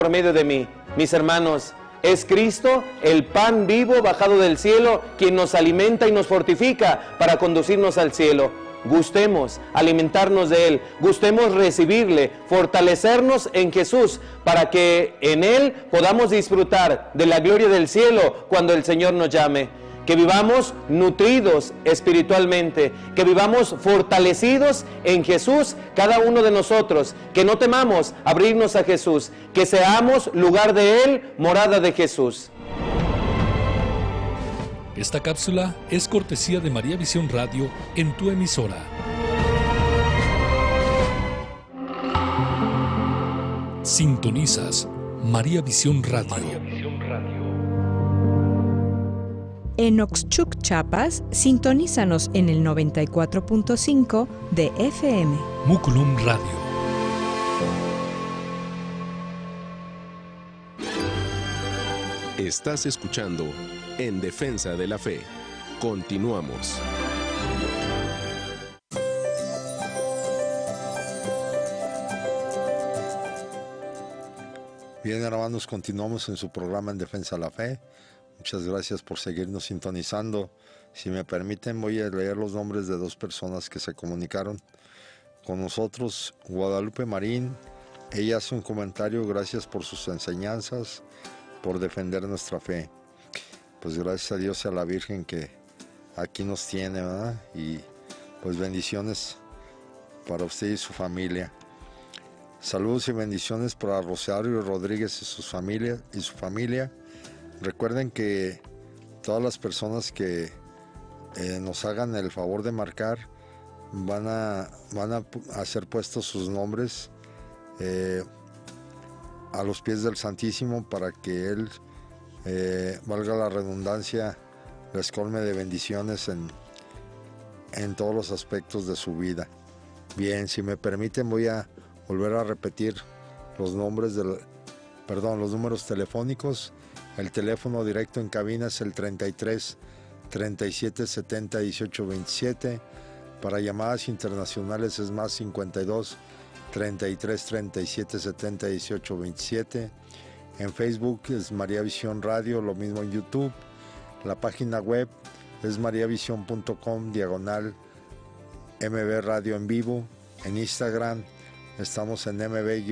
por medio de mí. Mis hermanos, es Cristo, el pan vivo bajado del cielo, quien nos alimenta y nos fortifica para conducirnos al cielo. Gustemos alimentarnos de Él, gustemos recibirle, fortalecernos en Jesús, para que en Él podamos disfrutar de la gloria del cielo cuando el Señor nos llame. Que vivamos nutridos espiritualmente, que vivamos fortalecidos en Jesús cada uno de nosotros, que no temamos abrirnos a Jesús, que seamos lugar de Él, morada de Jesús. Esta cápsula es cortesía de María Visión Radio en tu emisora. Sintonizas María Visión Radio. En Oxchuc, Chiapas, sintonízanos en el 94.5 de FM. Muculum Radio. Estás escuchando En Defensa de la Fe. Continuamos. Bien, hermanos, continuamos en su programa En Defensa de la Fe. Muchas gracias por seguirnos sintonizando. Si me permiten, voy a leer los nombres de dos personas que se comunicaron con nosotros. Guadalupe Marín, ella hace un comentario: gracias por sus enseñanzas, por defender nuestra fe. Pues gracias a Dios y a la Virgen que aquí nos tiene, ¿verdad? Y pues bendiciones para usted y su familia. Saludos y bendiciones para Rosario Rodríguez y su familia. Recuerden que todas las personas que nos hagan el favor de marcar van a hacer puestos sus nombres a los pies del Santísimo, para que Él, valga la redundancia, les colme de bendiciones en todos los aspectos de su vida. Bien, si me permiten, voy a volver a repetir los números telefónicos. El teléfono directo en cabina es el 33 37 70 18 27. Para llamadas internacionales es más 52 33 37 70 18 27. En Facebook es María Visión Radio, lo mismo en YouTube. La página web es mariavision.com/MB Radio en vivo. En Instagram estamos en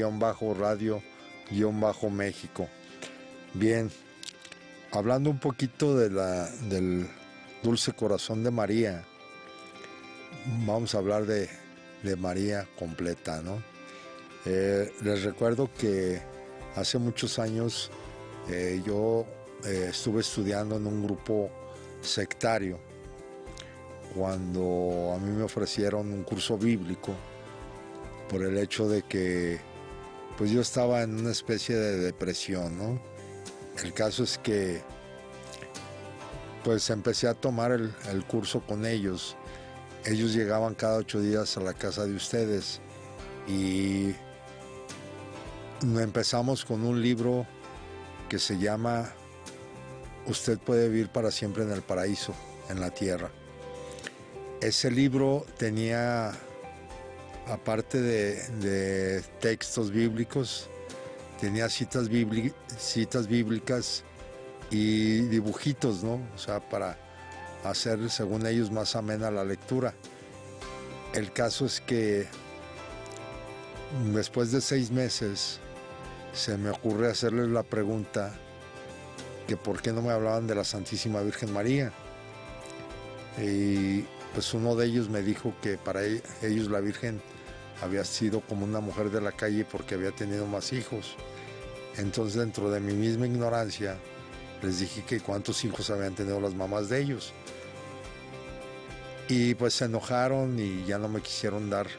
MB-Radio-México. Bien, hablando un poquito del Dulce Corazón de María, vamos a hablar de María completa, ¿no? Les recuerdo que hace muchos años yo estuve estudiando en un grupo sectario, cuando a mí me ofrecieron un curso bíblico, por el hecho de que pues yo estaba en una especie de depresión, ¿no? El caso es que pues empecé a tomar el curso con ellos. Ellos llegaban cada 8 días a la casa de ustedes y empezamos con un libro que se llama Usted puede vivir para siempre en el paraíso, en la tierra. Ese libro tenía, aparte de textos bíblicos, tenía citas bíblicas y dibujitos, ¿no? O sea, para hacer, según ellos, más amena la lectura. El caso es que después de 6 meses se me ocurre hacerles la pregunta que por qué no me hablaban de la Santísima Virgen María. Y pues uno de ellos me dijo que para ellos la Virgen había sido como una mujer de la calle porque había tenido más hijos. Entonces, dentro de mi misma ignorancia, les dije que cuántos hijos habían tenido las mamás de ellos. Y pues se enojaron y ya no me quisieron dar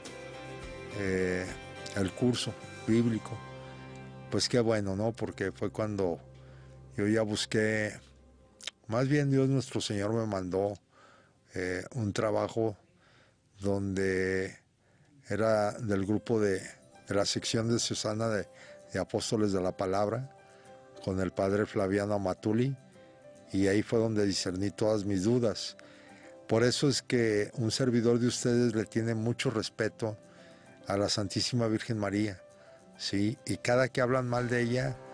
el curso bíblico. Pues qué bueno, ¿no? Porque fue cuando yo ya busqué, más bien Dios nuestro Señor me mandó un trabajo donde era del grupo de la sección de Susana de Apóstoles de la Palabra, con el padre Flaviano Amatuli, y ahí fue donde discerní todas mis dudas. Por eso es que un servidor de ustedes le tiene mucho respeto a la Santísima Virgen María. ¿sí? Y cada que hablan mal de ella,